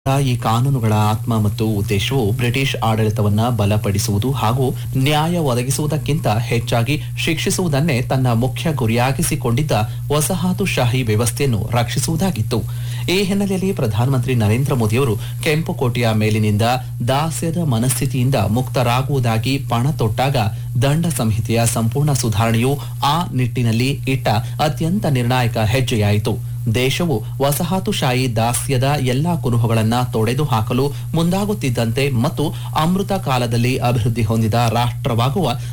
ಈ ಕಾನೂನುಗಳ ಆತ್ಮ ಮತ್ತು ಉದ್ದೇಶವು ಬ್ರಿಟಿಷ್ ಆಡಳಿತವನ್ನ ಬಲಪಡಿಸುವುದು ಹಾಗೂ ನ್ಯಾಯ ಒದಗಿಸುವುದಕ್ಕಿಂತ ಹೆಚ್ಚಾಗಿ ಶಿಕ್ಷಿಸುವುದನ್ನೇ ತನ್ನ ಮುಖ್ಯ ಗುರಿಯಾಗಿಸಿಕೊಂಡಿದ್ದ ವಸಾಹತುಶಾಹಿ ವ್ಯವಸ್ಥೆಯನ್ನು ರಕ್ಷಿಸುವುದಾಗಿತ್ತು. ಈ ಹಿನ್ನೆಲೆಯಲ್ಲಿ ಪ್ರಧಾನಮಂತ್ರಿ ನರೇಂದ್ರ ಮೋದಿಯವರು ಕೆಂಪುಕೋಟೆಯ ಮೇಲಿನಿಂದ ದಾಸ್ಯದ ಮನಸ್ಥಿತಿಯಿಂದ ಮುಕ್ತರಾಗುವುದಾಗಿ ಪಣ ತೊಟ್ಟಾಗ ದಂಡ ಸಂಹಿತೆಯ ಸಂಪೂರ್ಣ ಸುಧಾರಣೆಯು ಆ ನಿಟ್ಟಿನಲ್ಲಿ ಇಟ್ಟ ಅತ್ಯಂತ ನಿರ್ಣಾಯಕ ಹೆಜ್ಜೆಯಾಯಿತು. ದೇಶವು ವಸಾಹತುಶಾಹಿ ದಾಸ್ಯದ ಎಲ್ಲಾ ಕುರುಹುಗಳನ್ನ ತೊಡೆದು ಹಾಕಲು ಮುಂದಾಗುತ್ತಿದ್ದಂತೆ ಮತ್ತು ಅಮೃತ ಕಾಲದಲ್ಲಿ ಅಭಿವೃದ್ಧಿ ಹೊಂದಿದ ರಾಷ್ಟ್ರವಾಗುವ